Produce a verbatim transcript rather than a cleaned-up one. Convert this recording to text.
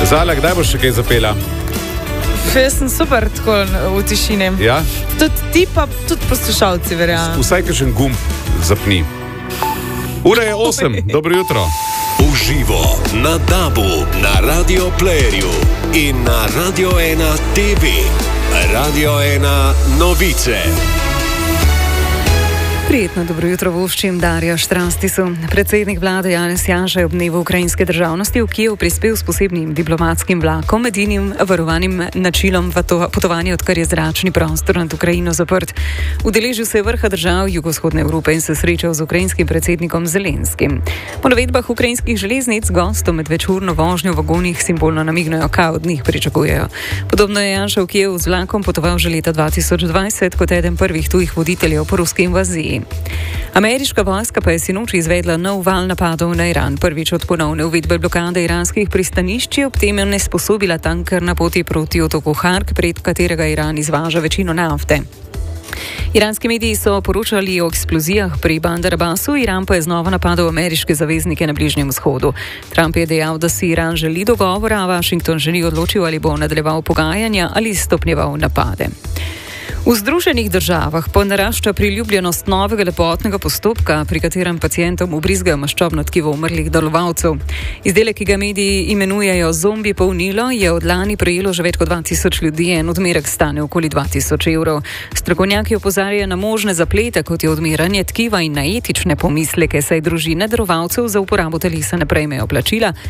Zala, kdaj boš še kaj zapela? Jaz sem super tako v tišini. Ja? Tudi ti pa, tudi poslušalci, verjamem. Vsaj kakšen gumb zapni. Ura je osem, dobro jutro. Uživo na Dabu, na Radio Playerju in na Radio ena T V. Radio ena novice. Prijetno dobro jutro voščim Darja Štrastisu. Predsednik vlade Janez Janša je ob dnevu ukrajinske državnosti v Kijev prispel s posebnim diplomatskim vlakom, edinim varovanim načinom potovanja, odkar je zračni prostor nad Ukrajino zaprt. Udeležil se je vrha držav jugovzhodne Evrope in se srečal z ukrajinskim predsednikom Zelenskim. Po navedbah ukrajinskih železnic gostom med večurno vožnjo v vagonih simbolno namignajo, kaj od njih pričakujejo. Podobno je Janša v Kijev z vlakom potoval že leta dva tisoč dvajset kot eden prvih tujih voditeljev po ruski invaziji. Ameriška vojska pa je sinoči izvedla nov val napadov na Iran. Prvič od ponovne uvedbe blokade iranskih pristanišč, ob tem je nesposobila tanker na poti proti otoku Hark, pred katerega Iran izvaža večino nafte. Iranski mediji so poročali o eksplozijah pri Bandar Abbasu, Iran pa je znova napadal ameriške zaveznike na Bližnjem vzhodu. Trump je dejal, da si Iran želi dogovora, a Washington želi odločil, ali bo nadaljeval pogajanja ali stopnjeval napade. V Združenih državah pa narašča priljubljenost novega lepotnega postopka, pri katerem pacientom ubrizgajo maščobno tkivo umrlih darovalcev. Izdelek, ki ga mediji imenujejo zombi polnilo, je od lani prejelo že več kot dva tisoč ljudi, en odmerek stane okoli dva tisoč evrov. Strokovnjaki opozarjajo na možne zaplete, kot je odmeranje tkiva, in na etične pomisleke, saj družine darovalcev za uporabo telesa ne prejmejo plačila,